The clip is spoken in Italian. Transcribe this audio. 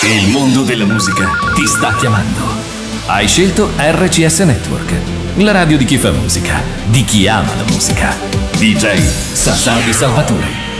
Il mondo della musica ti sta chiamando. Hai scelto RCS Network, la radio di chi fa musica, di chi ama la musica. DJ Sasabi Salvatore.